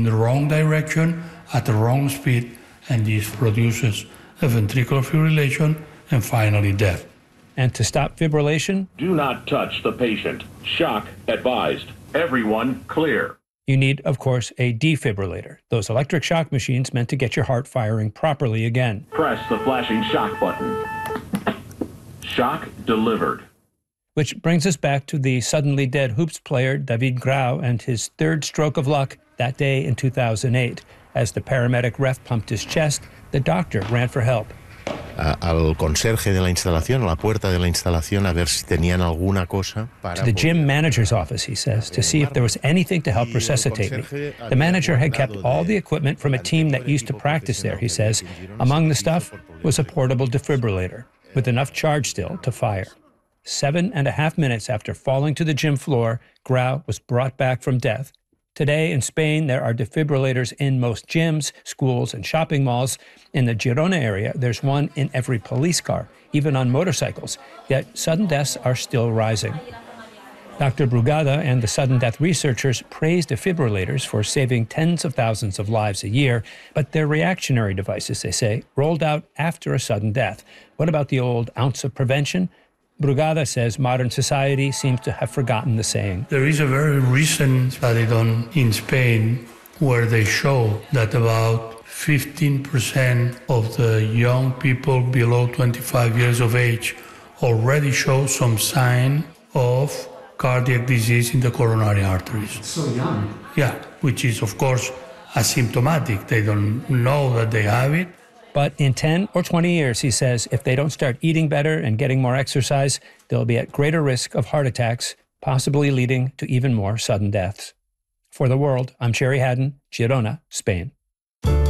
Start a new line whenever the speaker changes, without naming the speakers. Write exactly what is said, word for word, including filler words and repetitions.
the wrong direction at the wrong speed, and this produces a ventricular fibrillation and finally death.
And to stop fibrillation,
do not touch the patient. Shock advised. Everyone clear.
You need, of course, a defibrillator, those electric shock machines meant to get your heart firing properly again.
Press the flashing shock button. Shock delivered.
Which brings us back to the suddenly dead hoops player David Grau and his third stroke of luck that day in two thousand eight. As the paramedic ref pumped his chest, the doctor ran for help.
Al conserje de la instalación, a la puerta de la instalación, a ver si tenían alguna cosa para...
To the gym manager's office, he says, to see if there was anything to help resuscitate me. The manager had kept all the equipment from a team that used to practice there, he says. Among the stuff was a portable defibrillator with enough charge still to fire. Seven and a half minutes after falling to the gym floor, Grau was brought back from death. Today in Spain, there are defibrillators in most gyms, schools, and shopping malls. In the Girona area, there's one in every police car, even on motorcycles. Yet sudden deaths are still rising. Doctor Brugada and the sudden death researchers praise defibrillators for saving tens of thousands of lives a year, but they're reactionary devices, they say, rolled out after a sudden death. What about the old ounce of prevention? Brugada says modern society seems to have forgotten the saying.
There is a very recent study done in Spain where they show that about fifteen percent of the young people below twenty-five years of age already show some sign of cardiac disease in the coronary arteries.
So young.
Yeah, which is, of course, asymptomatic. They don't know that they have it.
But in ten or twenty years, he says, if they don't start eating better and getting more exercise, they'll be at greater risk of heart attacks, possibly leading to even more sudden deaths. For The World, I'm Sherry Haddon, Girona, Spain.